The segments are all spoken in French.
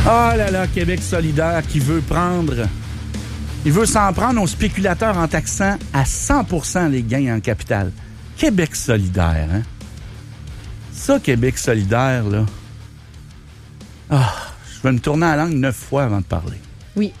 Oh là là, Québec solidaire qui veut prendre... Il veut s'en prendre aux spéculateurs en taxant à 100% les gains en capital. Québec solidaire, hein? Ça, Québec solidaire, là... Ah, je vais me tourner la langue 9 fois avant de parler. Oui.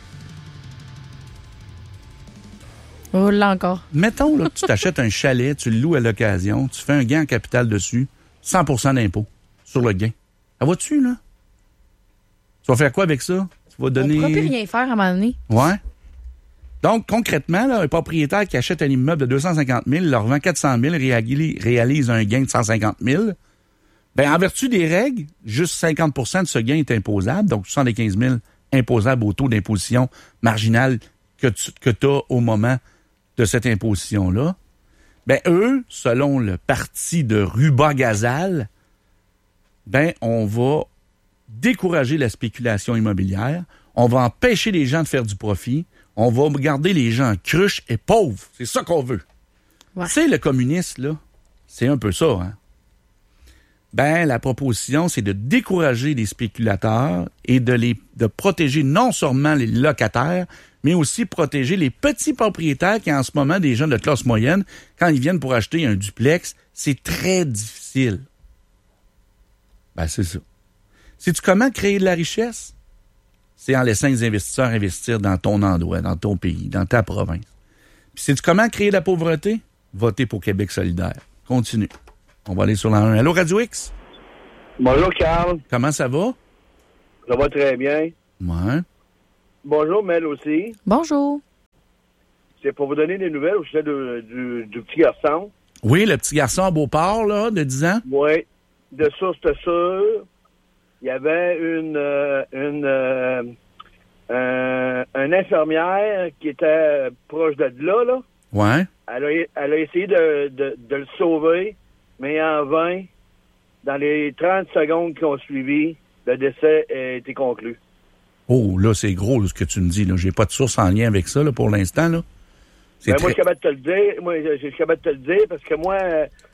Oh là encore. Mettons là, que tu t'achètes un chalet, tu le loues à l'occasion, tu fais un gain en capital dessus, 100% d'impôt sur le gain. Ça va-tu, là? Tu vas faire quoi avec ça? Tu vas donner... On ne pourra plus rien faire à un moment donné. Ouais. Donc, concrètement, là, un propriétaire qui achète un immeuble de 250 000, leur vend 400 000, réalise un gain de 150 000, bien, en vertu des règles, juste 50 % de ce gain est imposable, donc 75 000 imposable au taux d'imposition marginal que tu as au moment de cette imposition-là. Ben eux, selon le parti de Ruba-Gazal, ben on va décourager la spéculation immobilière, on va empêcher les gens de faire du profit, on va garder les gens cruches et pauvres. C'est ça qu'on veut. Ouais. Tu sais, le communiste, là, c'est un peu ça, hein? Ben, la proposition, c'est de décourager les spéculateurs et de protéger non seulement les locataires, mais aussi protéger les petits propriétaires qui, en ce moment, des gens de classe moyenne, quand ils viennent pour acheter un duplex, c'est très difficile. Ben, c'est ça. Sais-tu comment créer de la richesse? C'est en laissant les investisseurs investir dans ton endroit, dans ton pays, dans ta province. Puis sais-tu comment créer de la pauvreté? Votez pour Québec solidaire. Continue. On va aller sur la 1. Allô, Radio X? Bonjour, Carl. Comment ça va? Ça va très bien. Ouais. Bonjour, Mel aussi. Bonjour. C'est pour vous donner des nouvelles au sujet du petit garçon. Oui, le petit garçon à Beauport, là, de 10 ans? Oui. De source sûre, il y avait une infirmière qui était proche de là. Ouais. Elle a essayé de le sauver, mais en vain. Dans les 30 secondes qui ont suivi, le décès a été conclu. Oh, là, c'est gros, là, ce que tu me dis. Là. J'ai pas de source en lien avec ça, là, pour l'instant, là. Moi, je suis capable de te le dire. Moi, je suis capable de te le dire parce que moi,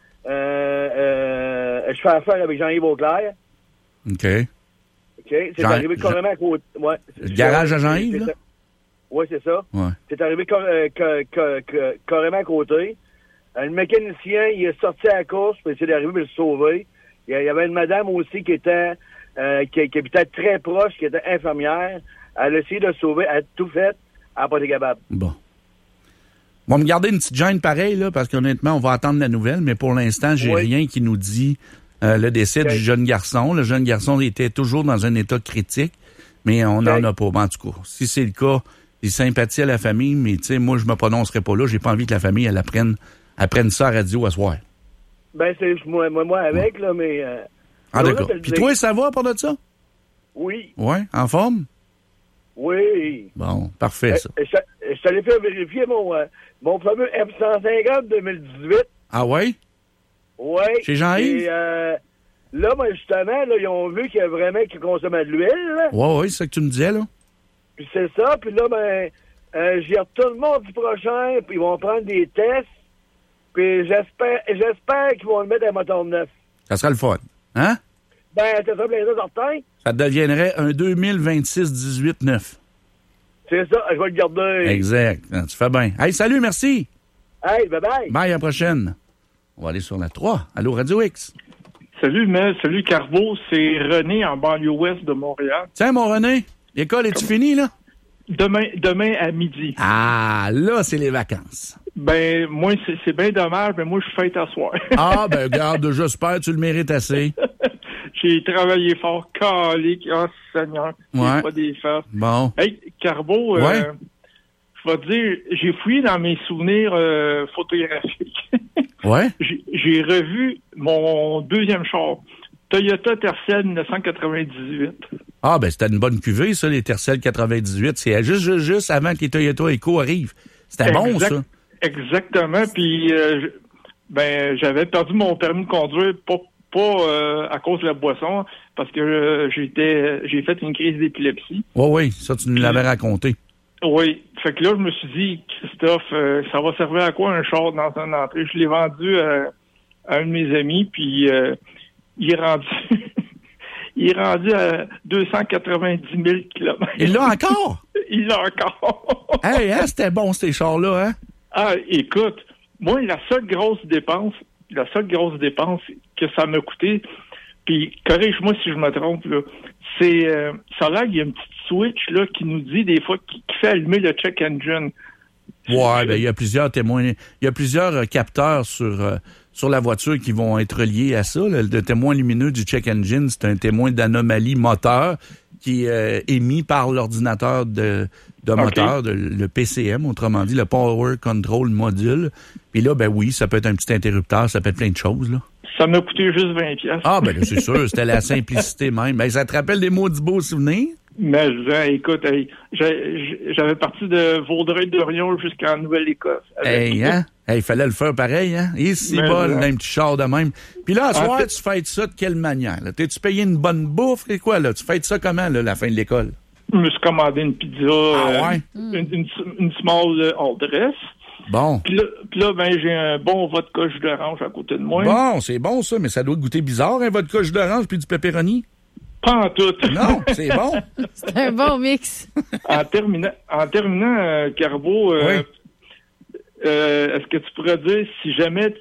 je fais affaire avec Jean-Yves Auclair. OK. C'est arrivé carrément à côté. Ouais, le garage à Jean-Yves, là? Oui, c'est ça. Ouais. C'est arrivé carrément à côté. Le mécanicien, il est sorti à la course pour essayer d'arriver et le sauver. Il y avait une madame aussi qui était qui habitait très proche, qui était infirmière. Elle a essayé de le sauver, elle a tout fait, elle n'a pas été capable. Bon. On va me garder une petite gêne pareille, là, parce qu'honnêtement, on va attendre la nouvelle, mais pour l'instant, j'ai rien qui nous dit le décès du jeune garçon. Le jeune garçon était toujours dans un état critique, mais on n'en a pas. En tout cas, si c'est le cas, il sympathie à la famille, mais tu sais, moi, je me prononcerai pas là. J'ai pas envie que la famille, elle apprenne ça à radio à soir. Ben, c'est moi avec, là, mais... ah, d'accord. Puis toi, ça va, pour de ça? Oui. Ouais, en forme? Oui. Bon, parfait, ça. Je t'allais faire vérifier mon fameux F-150 2018. Ah ouais? Oui. Chez Jean-Yves? Et là, moi, justement, là, ils ont vu qu'il consommait de l'huile. Oui, c'est ça que tu me disais, là. Puis c'est ça. Puis là, j'y retourne mardi prochain, puis ils vont prendre des tests. Puis j'espère qu'ils vont le mettre à moteur neuf. Ça sera le fun. Hein? Ben, t'as ça plein de certain. Ça deviendrait un 2026 18-9. C'est ça, je vais le garder. Exact. Tu fais bien. Hey, salut, merci. Hey, bye-bye. Bye, à la prochaine. On va aller sur la 3. Allô, Radio X. Salut, Mel. Salut, Carbo. C'est René en banlieue ouest de Montréal. Tiens, mon René, l'école, est-tu finie, là? Demain à midi. Ah, là, c'est les vacances. Ben, moi, c'est bien dommage, mais moi, je fête à soir. Ah, ben, regarde, j'espère, tu le mérites assez. J'ai travaillé fort, calique. Oh, Seigneur. Ouais. Pas des fesses. Bon. Hey, Carbo, ouais. Je vais te dire, j'ai fouillé dans mes souvenirs photographiques. Ouais. J'ai revu mon deuxième char. Toyota Tercel 1998. Ah, ben, c'était une bonne cuvée, ça, les Tercel 98. C'est juste avant que les Toyota Eco arrivent. C'était bon, ça. Exactement. Puis, j'avais perdu mon permis de conduire, pas à cause de la boisson, parce que j'ai fait une crise d'épilepsie. Oui, ça, tu nous l'avais raconté. Oui. Fait que là, je me suis dit, Christophe, ça va servir à quoi un char dans une entrée? Je l'ai vendu à un de mes amis, puis il est rendu il est rendu à 290 000 kilomètres. Il l'a encore? Il l'a encore. Hey, hein, c'était bon, ces chars-là, hein? Ah, écoute, moi, la seule grosse dépense que ça m'a coûté, puis corrige-moi si je me trompe, là, c'est, ça a l'air qu'il y a une petite switch, là, qui nous dit des fois, qui fait allumer le check engine. Ouais, ben, il y a plusieurs témoins, il y a plusieurs capteurs sur la voiture qui vont être reliés à ça. Là. Le témoin lumineux du check engine, c'est un témoin d'anomalie moteur qui est émis par l'ordinateur de moteur, le PCM, autrement dit, le Power Control Module. Puis là, ben oui, ça peut être un petit interrupteur, ça peut être plein de choses, là. Ça m'a coûté juste 20$. Ah, ben là, c'est sûr, c'était la simplicité même. Ben, ça te rappelle des maudits beaux souvenirs? Mais écoute, j'avais parti de Vaudreuil-Dorion jusqu'en Nouvelle-Écosse. Hey, hein? Hey, fallait le faire pareil, hein? Et si bol, même petit char de même. Puis là, à soir, tu fêtes ça de quelle manière? Là? T'es-tu payé une bonne bouffe? Et quoi, là? Tu fêtes ça comment, là, la fin de l'école? Je me suis commandé une pizza, une small all dress. Bon. Puis là, ben, j'ai un bon vodka jus d'orange à côté de moi. Bon, c'est bon, ça, mais ça doit goûter bizarre, un vodka jus d'orange puis du pepperoni. Pas en tout. Non, c'est bon. C'est un bon mix. En terminant, Carbo, est-ce que tu pourrais dire, si jamais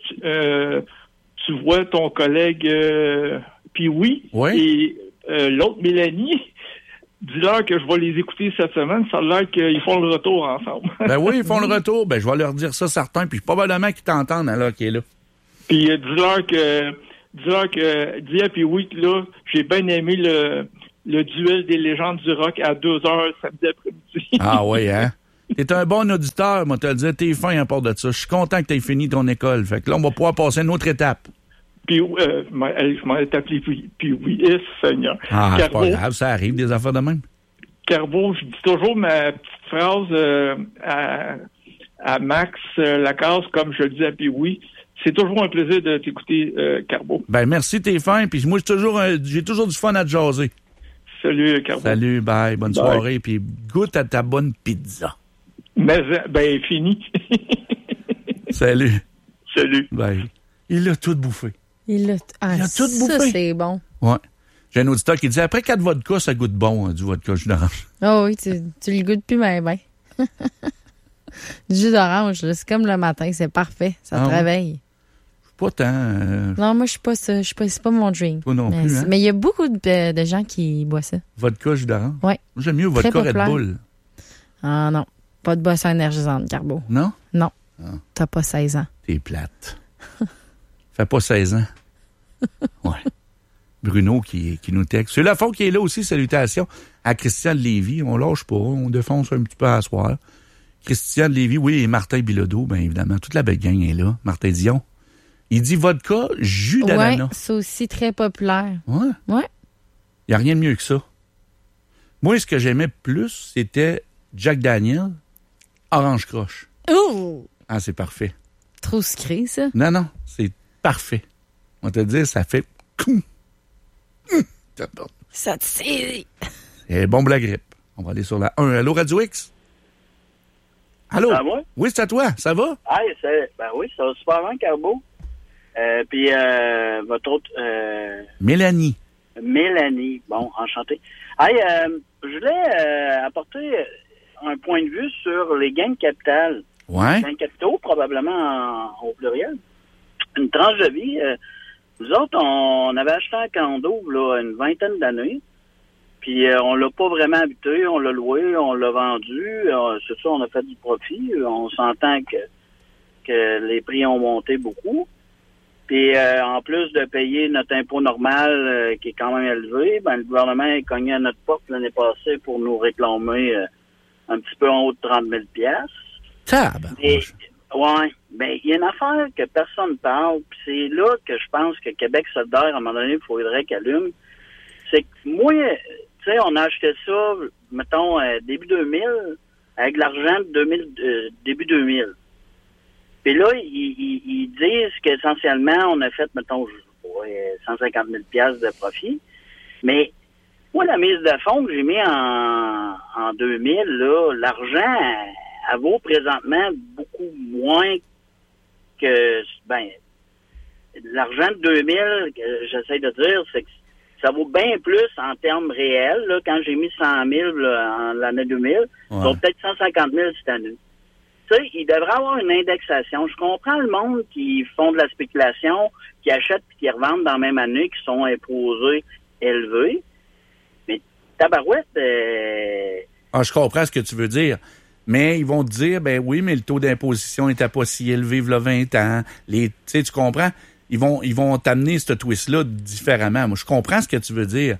tu vois ton collègue Pee-wee et l'autre Mélanie, dis-leur que je vais les écouter cette semaine. Ça a l'air qu'ils font le retour ensemble. Ben oui, ils font le retour. Ben, je vais leur dire ça certain. Puis probablement qu'ils t'entendent alors qu'il est là. Puis dis-leur que dis à Pee-wee que là, j'ai bien aimé le duel des légendes du rock à 2h samedi après-midi. Ah oui, hein? T'es un bon auditeur, moi, te le dire. T'es fin à part de ça. Je suis content que t'aies fini ton école. Fait que là, on va pouvoir passer à une autre étape. Puis, je m'en ai appelé Pee-wee, Seigneur. Ah, c'est pas grave, ça arrive, des affaires de même. Carbo, je dis toujours ma petite phrase à Max Lacasse, comme je le dis à Pee-wee. C'est toujours un plaisir de t'écouter, Carbo. Ben, merci, t'es fin. Puis moi, j'ai toujours du fun à te jaser. Salut, Carbo. Salut, bye. Bonne soirée. Puis goûte à ta bonne pizza. Mais, ben, fini. Salut. Salut. Bye. Il a tout bouffé. Il a tout bouffé. Ça, c'est bon. Ouais. J'ai un auditeur qui dit, après 4 vodkas, ça goûte bon, du vodka jus d'orange. Oh oui, tu le goûtes plus ben. Du jus d'orange, là, c'est comme le matin, c'est parfait. Ça te réveille. Pas tant. Non, moi, je suis pas ça. C'est pas mon drink. Toi non plus, hein? Mais il y a beaucoup de gens qui boivent ça. Vodka jus d'orange? Oui. J'aime mieux vodka Red Bull. Ah non. Pas de boisson énergisante, Carbo. Non? Non. Ah. T'as pas 16 ans. T'es plate. Fais pas 16 ans. Ouais. Bruno qui nous texte. C'est Lafont qui est là aussi. Salutations à Christian de Lévis. On lâche pas. On défonce un petit peu à soir. Christian de Lévis, oui, et Martin Bilodeau, bien évidemment. Toute la belle gang est là. Martin Dion. Il dit vodka, jus d'ananas. Oui, c'est aussi très populaire. Ouais. Ouais. Il n'y a rien de mieux que ça. Moi, ce que j'aimais plus, c'était Jack Daniel, orange croche. Ouh! Ah, c'est parfait. Trop sucré, ça? Non, c'est parfait. On va te dire, ça fait... Ça te sait. Et bon pour la grippe. On va aller sur la 1. Allô, Radio X? Allô? À moi? Oui, c'est à toi. Ça va? Ben oui, ça va super bien, Carbo. Puis votre autre... Mélanie. Mélanie. Bon, enchanté. Je voulais apporter un point de vue sur les gains de capital. Ouais. Gains de capitaux, probablement au pluriel. Une tranche de vie. Nous autres, on avait acheté un condo là, une vingtaine d'années. Puis on l'a pas vraiment habité, on l'a loué, on l'a vendu. C'est ça, on a fait du profit. On s'entend que les prix ont monté beaucoup. Puis en plus de payer notre impôt normal qui est quand même élevé, ben le gouvernement a cogné à notre porte l'année passée pour nous réclamer un petit peu en haut de 30 000 $. Ouais, ben il y a une affaire que personne parle, puis c'est là que je pense que Québec solidaire, à un moment donné, il faudrait qu'il allume. C'est que moi, tu sais, on a acheté ça, mettons, début 2000, avec l'argent de début 2000. Puis là, ils disent qu'essentiellement, on a fait, mettons, 150 000 $ de profit. Mais moi, la mise de fonds que j'ai mis en 2000, là, l'argent, elle vaut présentement beaucoup moins que... Ben, l'argent de 2000, que j'essaie de dire, c'est que ça vaut bien plus en termes réels. Là, quand j'ai mis 100 000 là, en l'année 2000, ça vaut peut-être 150 000 cette année. Tu sais, il devrait avoir une indexation. Je comprends le monde qui font de la spéculation, qui achètent et qui revendent dans la même année, qui sont imposés élevés. Mais tabarouette... je comprends ce que tu veux dire. Mais ils vont te dire, ben oui, mais le taux d'imposition n'était pas si élevé il y a 20 ans. Tu comprends? Ils vont t'amener ce twist-là différemment. Moi, je comprends ce que tu veux dire.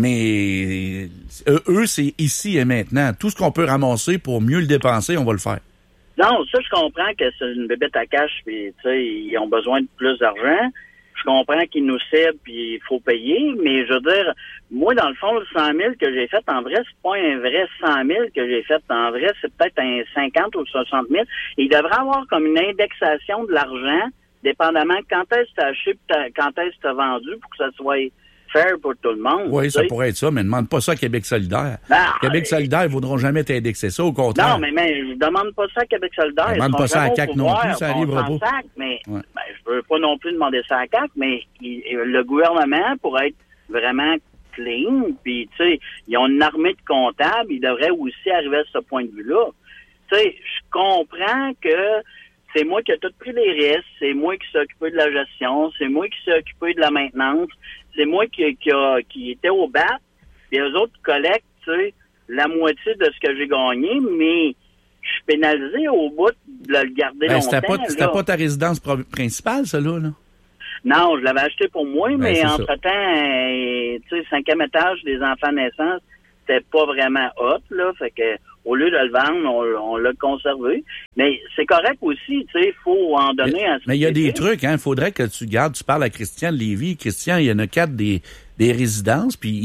Mais eux, c'est ici et maintenant. Tout ce qu'on peut ramasser pour mieux le dépenser, on va le faire. Non, ça, je comprends que c'est une bébête à cash, puis tu sais, ils ont besoin de plus d'argent. Je comprends qu'ils nous ciblent, puis il faut payer, mais je veux dire, moi, dans le fond, le 100 000 que j'ai fait, en vrai, c'est pas un vrai 100 000 que j'ai fait. En vrai, c'est peut-être un 50 ou 60 000. Il devrait avoir comme une indexation de l'argent, dépendamment quand est-ce que tu as acheté, quand est-ce que tu as vendu, pour que ça soit fair pour tout le monde. Oui, ça pourrait être ça, mais ne demande pas ça à Québec solidaire. Non, Québec solidaire, ils ne voudront jamais t'indexer ça, au contraire. Non, mais je demande pas ça à Québec solidaire. Je demande pas ça à CAQ non plus, ça arrivera pas. Mais je veux pas non plus demander ça à CAQ, mais le gouvernement, pour être vraiment clean, puis tu sais, ils ont une armée de comptables, ils devraient aussi arriver à ce point de vue-là. Tu sais, je comprends que c'est moi qui ai tout pris les risques, c'est moi qui s'est occupé de la gestion, c'est moi qui s'est occupé de la maintenance, c'est moi qui était au bat, et eux autres collectent, tu sais, la moitié de ce que j'ai gagné, mais je suis pénalisé au bout de le garder longtemps. C'était pas ta résidence principale, ça, là? Non, je l'avais acheté pour moi, mais entre-temps, tu sais, 5e étage des enfants naissants, c'était pas vraiment hot, là, fait que au lieu de le vendre, on l'a conservé. Mais c'est correct aussi, tu sais, il faut en donner un... Mais il y a des trucs, hein, il faudrait que tu parles à Christian de Lévis. Christian, il y en a 4 des résidences, puis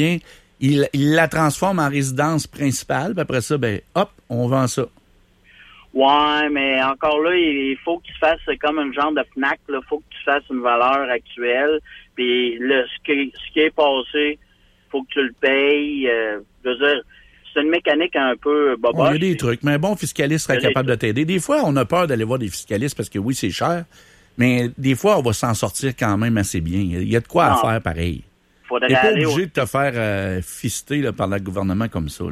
il la transforme en résidence principale, puis après ça, ben, hop, on vend ça. Ouais, mais encore là, il faut que tu fasses comme un genre de FNAC, là, faut que tu fasses une valeur actuelle, puis ce qui est passé, faut que tu le payes, je veux dire, c'est une mécanique un peu boboche. Il y a des trucs, mais un bon fiscaliste serait capable de t'aider. Des fois, on a peur d'aller voir des fiscalistes parce que oui, c'est cher, mais des fois, on va s'en sortir quand même assez bien. Il y a de quoi à faire pareil. T'es pas obligé de te faire fister là, par le gouvernement comme ça. Là.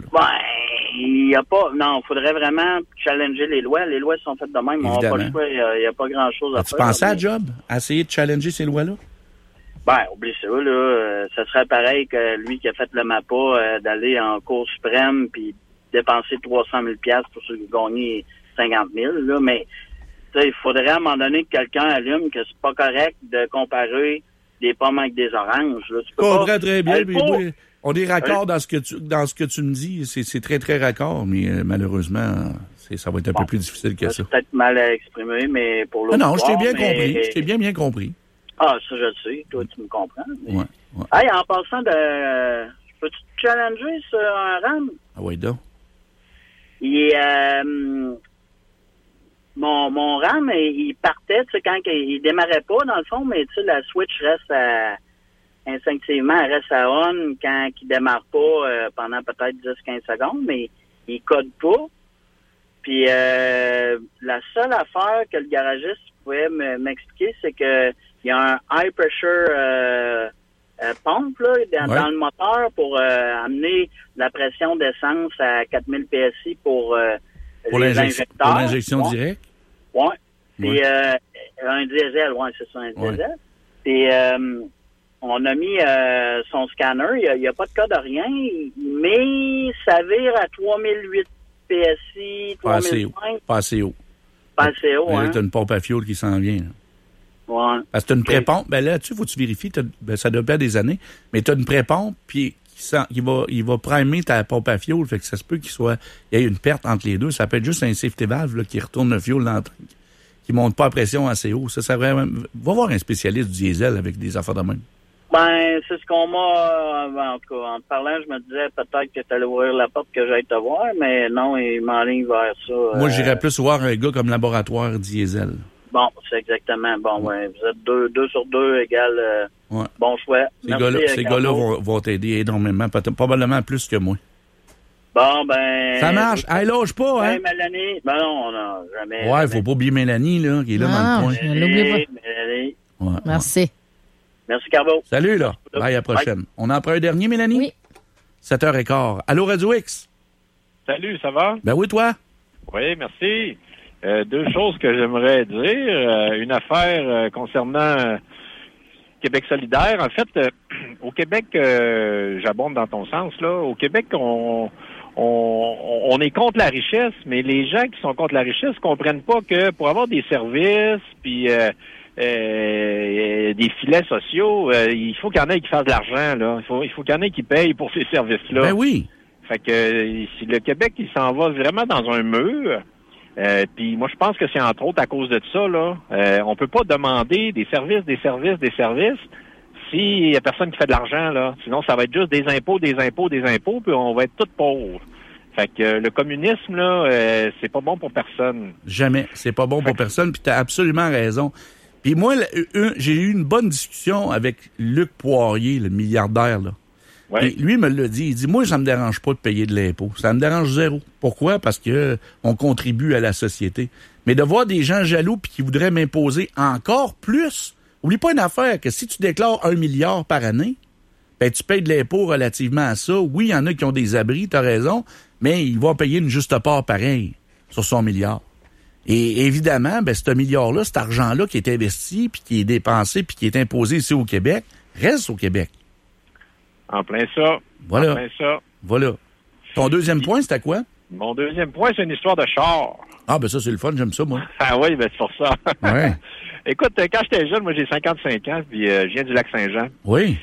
Il n'y a pas... Non, il faudrait vraiment challenger les lois. Les lois sont faites de même. On n'a pas le choix. Il n'y a pas grand-chose à faire. Tu pensais à job? À essayer de challenger ces lois-là? Oublie ça, là. Ça serait pareil que lui qui a fait le MAPA, d'aller en Cour suprême puis dépenser 300 000 pour gagner 50 000, là. Mais, tu sais, il faudrait à un moment donné que quelqu'un allume que c'est pas correct de comparer des pommes avec des oranges, là. Tu peux pas... Très bien. On est raccord dans ce que tu me dis. C'est très, très raccord, mais malheureusement, ça va être un peu plus difficile que ça. C'est peut-être mal exprimé, mais pour l'autre... Non, je t'ai bien compris. Je t'ai bien compris. Ah, ça, je le sais. Toi, tu me comprends. Mais... Ouais. Hey, en passant de... Peux-tu te challenger sur un RAM? Ah oui, donc. Mon RAM, il partait, tu sais, quand il démarrait pas, dans le fond, mais tu sais, la switch reste instinctivement, elle reste à on quand il démarre pas pendant peut-être 10-15 secondes, mais il code pas. Puis la seule affaire que le garagiste pouvait m'expliquer, c'est que il y a un high pressure pompe là, dans le moteur pour amener la pression d'essence à 4000 PSI pour l'injection. Pour l'injection directe? Oui. Puis un diesel, c'est ça, un diesel. Puis on a mis son scanner, il n'y a pas de code de rien, mais ça vire à 3008 PSI, 3005. Pas assez haut. Pas assez haut, hein. Tu as une pompe à fioul qui s'en vient. Là. Ouais. Parce que tu as une pré-pompe, ben là-dessus, faut que tu vérifies, ça doit pas des années, mais tu as une pré-pompe, puis il va primer ta pompe à fioul, fait que ça se peut qu'il y ait une perte entre les deux. Ça peut être juste un safety valve là, qui retourne le fioul dans le truc, qui monte pas à pression assez haut. Ça vraiment... Va voir un spécialiste du diesel avec des affaires de même. C'est ce qu'on m'a... En tout cas, en te parlant, je me disais peut-être que tu allais ouvrir la porte que j'aille te voir, mais non, il m'enligne vers ça. Moi, j'irais plus voir un gars comme Laboratoire Diesel. Bon, c'est exactement. Bon, vous êtes 2 sur 2 égale bon choix. Ces gars-là vont t'aider énormément, probablement plus que moi. Bon, ça marche. Elle lâche pas, hein? Mélanie. Non, jamais. Ouais, faut pas oublier Mélanie, là, qui est là dans le coin. Je l'oublie pas. Mélanie. Merci. Merci, Carbo. Salut, là. Bye, à la prochaine. Bye. On en prend un dernier, Mélanie? Oui. 7h15. Allô, Radio X? Salut, ça va? Ben oui, toi? Oui, merci. Deux choses que j'aimerais dire. Une affaire concernant Québec solidaire. En fait, au Québec, j'abonde dans ton sens, là. Au Québec, on est contre la richesse, mais les gens qui sont contre la richesse comprennent pas que pour avoir des services, puis des filets sociaux, il faut qu'il y en ait qui fassent de l'argent, là. Il faut qu'il y en ait qui payent pour ces services-là. Ben oui. Fait que si le Québec, il s'en va vraiment dans un mur. Puis moi, je pense que c'est entre autres à cause de ça, là. On peut pas demander des services s'il y a personne qui fait de l'argent, là. Sinon, ça va être juste des impôts, puis on va être tous pauvres. Fait que le communisme, là, c'est pas bon pour personne. Jamais. C'est pas bon pour personne, puis t'as absolument raison. Puis moi, j'ai eu une bonne discussion avec Luc Poirier, le milliardaire, là. Ouais. Et lui me l'a dit. Il dit, moi, ça me dérange pas de payer de l'impôt. Ça me dérange zéro. Pourquoi? Parce que on contribue à la société. Mais de voir des gens jaloux puis qui voudraient m'imposer encore plus, oublie pas une affaire, que si tu déclares 1 milliard par année, ben tu payes de l'impôt relativement à ça. Oui, il y en a qui ont des abris, t'as raison, mais ils vont payer une juste part pareille sur son milliard. Et évidemment, ben ce milliard-là, cet argent-là qui est investi, puis qui est dépensé, puis qui est imposé ici au Québec, reste au Québec. En plein ça. Voilà. En plein ça. Voilà. Ton deuxième point, c'était quoi? Mon deuxième point, c'est une histoire de char. Ah, ben ça, c'est le fun, j'aime ça, moi. Ah oui, ben c'est pour ça. Ouais. Écoute, quand j'étais jeune, moi j'ai 55 ans, puis je viens du Lac-Saint-Jean. Oui.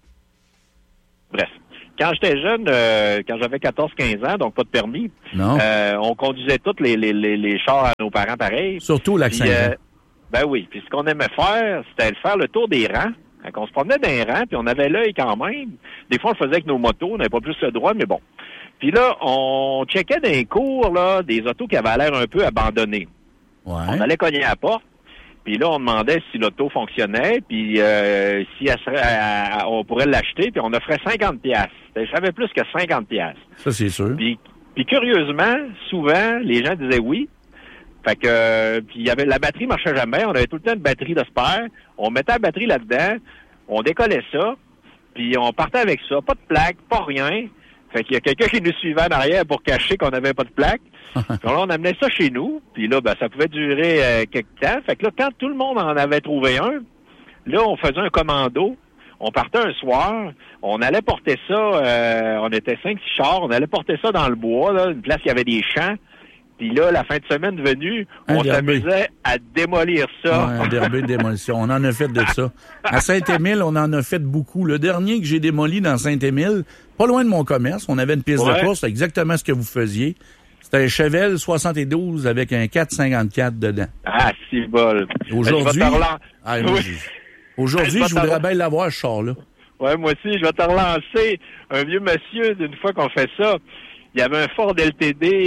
Bref. Quand j'étais jeune, quand j'avais 14-15 ans, donc pas de permis, Non. on conduisait tous les chars à nos parents pareil. Surtout au Lac-Saint-Jean. Ben oui. Puis ce qu'on aimait faire, c'était faire le tour des rangs. On se promenait dans les rangs, puis on avait l'œil quand même. Des fois, on le faisait avec nos motos, on n'avait pas plus le droit, mais bon. Puis là, on checkait dans les cours, là, des autos qui avaient l'air un peu abandonnées. Ouais. On allait cogner à la porte, puis là, on demandait si l'auto fonctionnait, puis si elle serait, on pourrait l'acheter, puis on offrait 50$. Je savais plus que 50$. Ça, c'est sûr. Puis curieusement, souvent, les gens disaient oui. Fait que, puis il y avait la batterie marchait jamais. On avait tout le temps une batterie de spare. On mettait la batterie là-dedans. On décollait ça. Puis on partait avec ça. Pas de plaque, pas rien. Fait qu'il y a quelqu'un qui nous suivait en arrière pour cacher qu'on n'avait pas de plaque. Donc là, on amenait ça chez nous. Puis là, ben, ça pouvait durer quelque temps. Fait que là, quand tout le monde en avait trouvé un, là, on faisait un commando. On partait un soir. On allait porter ça. On était 5-6 chars. On allait porter ça dans le bois, là, une place qui avait des champs. Puis là, la fin de semaine venue, on s'amusait à démolir ça. Ouais, un derby de démolition. On en a fait de ça. À Saint-Émile, on en a fait beaucoup. Le dernier que j'ai démoli dans Saint-Émile, pas loin de mon commerce, on avait une piste de course, exactement ce que vous faisiez. C'était un Chevelle 72 avec un 454 dedans. Ah, c'est bol. Aujourd'hui, aujourd'hui, je voudrais bien l'avoir, ce char-là. Ouais, moi aussi, je vais te relancer. Un vieux monsieur, d'une fois qu'on fait ça, il y avait un Ford LTD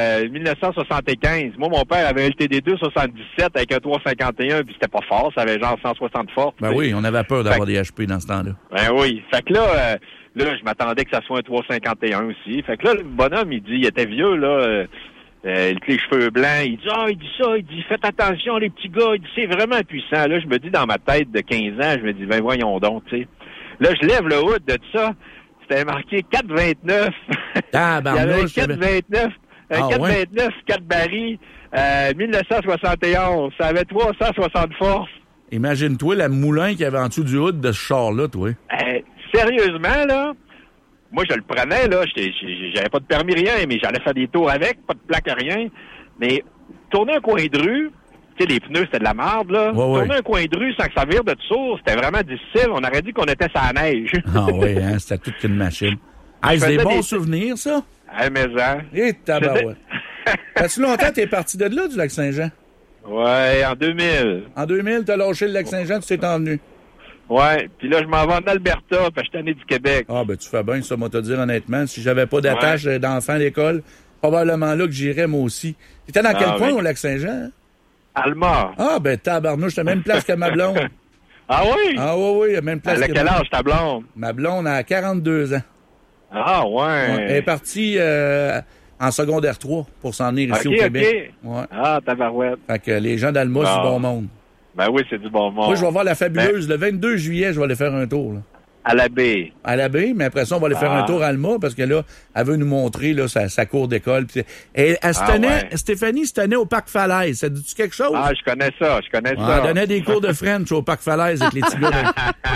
1975. Moi, mon père avait un LTD 277 avec un 351, puis c'était pas fort, ça avait genre 160 forces. Ben oui, on avait peur d'avoir des HP dans ce temps-là. Ben oui. Fait que là, je m'attendais que ça soit un 351 aussi. Fait que là, le bonhomme, il était vieux, là, avec les cheveux blancs. Il dit, faites attention, les petits gars. Il dit, c'est vraiment puissant. Là, je me dis, dans ma tête de 15 ans, je me dis, ben voyons donc, tu sais. Là, je lève le hood de ça. C'était marqué 429. Ah, ben, il y avait 429. 429, 4 barils, 1971. Ça avait 360 forces. Imagine-toi la moulin qu'il y avait en dessous du hood de ce char-là, toi. Sérieusement, là, moi, je le prenais, là. J'avais pas de permis, rien, mais j'allais faire des tours avec, pas de plaque, rien. Mais tourner un coin de rue, tu sais, les pneus, c'était de la merde, là. Ouais, tourner un coin de rue sans que ça vire de sourd, c'était vraiment difficile. On aurait dit qu'on était sur la neige. Ah oui, hein, c'était toute qu'une machine. Ah, c'est des bons souvenirs, ça? Ah, mais ça. Et tabarouette. As-tu longtemps que t'es parti de là, du Lac-Saint-Jean? Ouais, en 2000. En 2000, t'as lâché le Lac-Saint-Jean, tu t'es envenu. Ouais, puis là, je m'en vais en Alberta, puis je suis né du Québec. Ah, ben tu fais bien, ça, moi te dire honnêtement. Si j'avais pas d'attache d'enfant à l'école, probablement là que j'irais moi aussi. T'étais dans quel coin au Lac-Saint-Jean? Hein? Alma. Ah, ben tabarnouche, t'as même place que ma blonde. Ah oui? Ah oui, la même place que quel âge ta blonde? Ma blonde a 42 ans. Ah ouais. Elle est partie en secondaire 3 pour s'en venir ici au Québec. OK. Ouais. Ah, tabarouette. Fait que les gens d'Alma, c'est du bon monde. Ben oui, c'est du bon monde. Moi, je vais voir la Fabuleuse. Le 22 juillet, je vais aller faire un tour. Là. À la baie. À la baie, mais après ça, on va aller faire un tour à Alma, parce que là, elle veut nous montrer là, sa cour d'école. Et elle se tenait, Stéphanie se tenait au Parc Falaise. Ça dit-tu quelque chose? Ah, je connais ça. Elle donnait des cours de French au Parc Falaise avec les petits gars.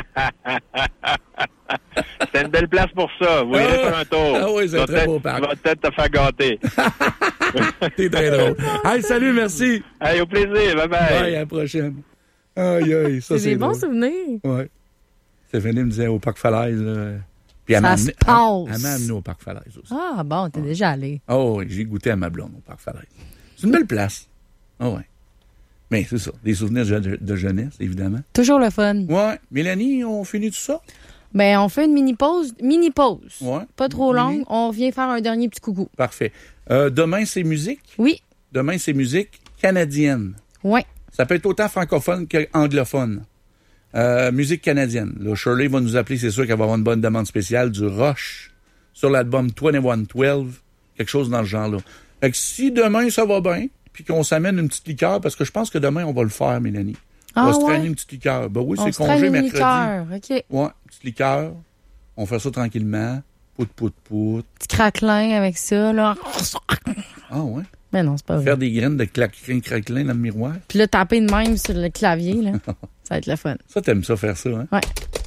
C'est une belle place pour ça. Vous irez faire un tour. Ah oui, c'est un très beau parc. Tu vas peut-être te faire gâter. T'es très drôle. Hey, salut, merci. Hey, au plaisir. Bye-bye. Bye, à la prochaine. Aïe, aïe, ça, c'est des bons souvenirs. Ouais. Stéphanie me disait au Parc Falaise. Là. Puis elle m'a amené au Parc Falaise aussi. Ah bon, t'es déjà allé. Oh oui, j'ai goûté à ma blonde au Parc Falaise. C'est une belle place. Ah ouais. Mais c'est ça, des souvenirs de jeunesse, évidemment. Toujours le fun. Ouais. Mélanie, on finit tout ça? Ben, on fait une mini-pause. Ouais. Pas trop longue. On revient faire un dernier petit coucou. Parfait. Demain, c'est musique? Oui. Demain, c'est musique canadienne. Oui. Ça peut être autant francophone qu'anglophone. Musique canadienne. Là, Shirley va nous appeler, c'est sûr qu'elle va avoir une bonne demande spéciale du Rush sur l'album 2112, quelque chose dans le genre-là. Fait que si demain, ça va bien, puis qu'on s'amène une petite liqueur, parce que je pense que demain, on va le faire, Mélanie. On va se traîner une petite liqueur. Ben oui, c'est congé mercredi. Liqueur, OK. Ouais, une petite liqueur. On fait ça tranquillement. Pout. Petit craquelin avec ça, là. Ah ouais? Mais non, c'est pas vrai. Faire des graines de craquelin dans le miroir. Puis là, taper de même sur le clavier, là. Ça va être le fun. Ça, t'aimes ça, faire ça, hein? Ouais.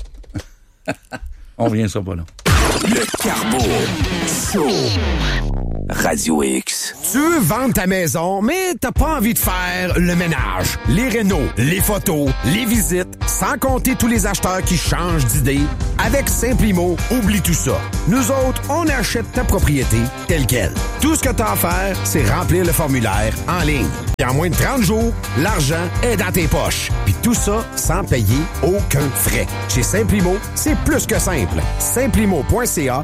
On revient ça pas là. Le Carbo Show. Radio X. Tu veux vendre ta maison, mais t'as pas envie de faire le ménage, les rénaux, les photos, les visites, sans compter tous les acheteurs qui changent d'idée. Avec Simplimo, oublie tout ça. Nous autres, on achète ta propriété telle quelle. Tout ce que t'as à faire, c'est remplir le formulaire en ligne. Et en moins de 30 jours, l'argent est dans tes poches. Puis tout ça sans payer aucun frais. Chez Simplimo, c'est plus que simple. Simplimo.ca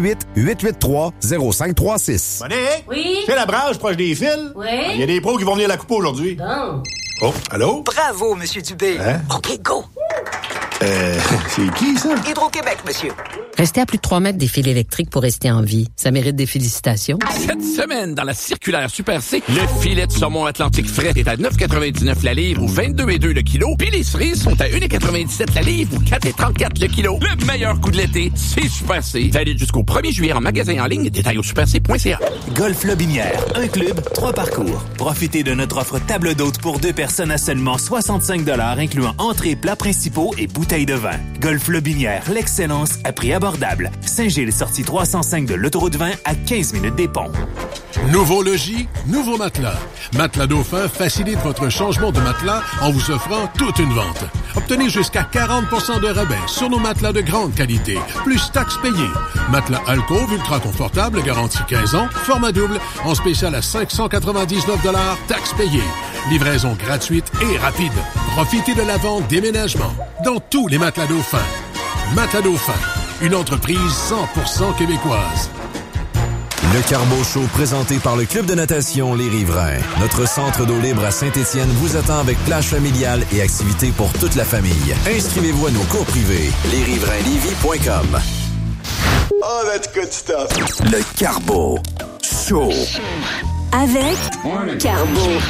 88-883-0536. Monique? Oui? C'est la brage proche des fils? Oui? Il y a des pros qui vont venir la couper aujourd'hui. Bon. Oh, allô? Bravo, Monsieur Dubé. Hein? OK, go. C'est qui, ça? Hydro-Québec, monsieur. Rester à plus de 3 mètres des fils électriques pour rester en vie. Ça mérite des félicitations. Cette semaine, dans la circulaire Super C, le filet de saumon Atlantique frais est à 9,99 la livre ou 22,2 le kilo. Puis les cerises sont à 1,97 la livre ou 4,34 le kilo. Le meilleur coup de l'été, c'est Super C. Valide jusqu'au 1er juillet en magasin en ligne. Détails au superc.ca. Golf Lobinière. Un club, 3 parcours. Profitez de notre offre table d'hôte pour 2 personnes à seulement 65 $, incluant entrées, plats principaux et bouteilles de vin. Golf Lobinière, l'excellence à prix abordable. Saint-Gilles, sortie 305 de l'autoroute 20 à 15 minutes des ponts. Nouveau logis, nouveau matelas. Matelas Dauphin facilite votre changement de matelas en vous offrant toute une vente. Obtenez jusqu'à 40% de rabais sur nos matelas de grande qualité, plus taxes payées. Matelas Alcove ultra confortable, garantie 15 ans, format double, en spécial à 599 $, taxes payées. Livraison gratuite et rapide. Profitez de la vente déménagement dans tous les matelas Dauphin. Matelas Dauphin, une entreprise 100% québécoise. Le Carbo Show présenté par le Club de natation Les Riverains. Notre centre d'eau libre à Saint-Étienne vous attend avec plage familiale et activités pour toute la famille. Inscrivez-vous à nos cours privés. lesriverainlevy.com. Oh, that's good stuff. Le Carbo Show. Avec Carbo.